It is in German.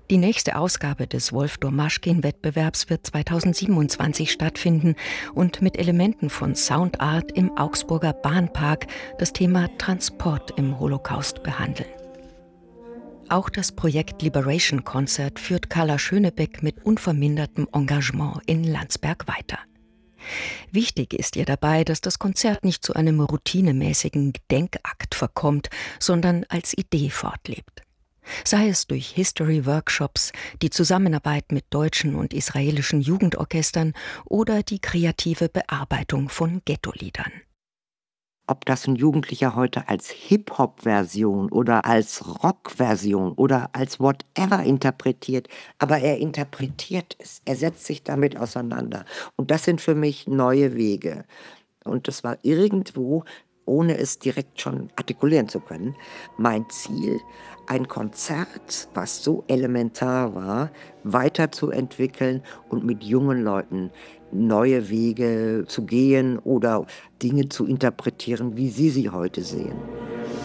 Die nächste Ausgabe des Wolf-Domaschkin-Wettbewerbs wird 2027 stattfinden und mit Elementen von Soundart im Augsburger Bahnpark das Thema Transport im Holocaust behandeln. Auch das Projekt Liberation Concert führt Carla Schönebeck mit unvermindertem Engagement in Landsberg weiter. Wichtig ist ihr dabei, dass das Konzert nicht zu einem routinemäßigen Gedenkakt verkommt, sondern als Idee fortlebt. Sei es durch History-Workshops, die Zusammenarbeit mit deutschen und israelischen Jugendorchestern oder die kreative Bearbeitung von Ghettoliedern. Ob das ein Jugendlicher heute als Hip-Hop-Version oder als Rock-Version oder als whatever interpretiert, aber er interpretiert es, er setzt sich damit auseinander. Und das sind für mich neue Wege. Und das war irgendwo, ohne es direkt schon artikulieren zu können, mein Ziel, ein Konzert, was so elementar war, weiterzuentwickeln und mit jungen Leuten neue Wege zu gehen oder Dinge zu interpretieren, wie sie heute sehen.